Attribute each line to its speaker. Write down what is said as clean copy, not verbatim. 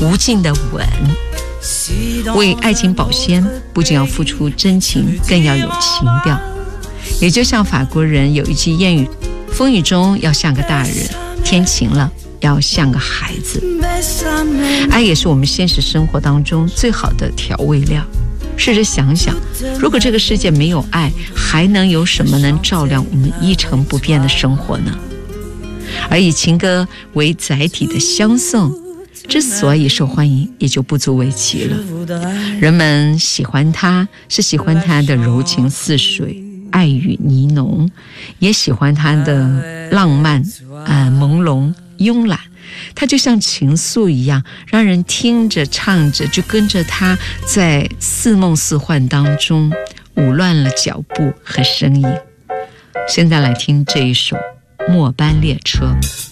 Speaker 1: 无尽的吻。为爱情保鲜，不仅要付出真情，更要有情调。也就像法国人有一句谚语，风雨中要像个大人，天晴了要像个孩子。爱也是我们现实生活当中最好的调味料。试着想想，如果这个世界没有爱，还能有什么能照亮我们一成不变的生活呢？而以情歌为载体的相送之所以受欢迎，也就不足为奇了。人们喜欢它，是喜欢它的柔情似水，爱语呢浓，也喜欢它的浪漫、朦胧、慵懒。它就像情愫一样，让人听着唱着就跟着它在似梦似幻当中舞乱了脚步和声音。现在来听这一首《末班列车》。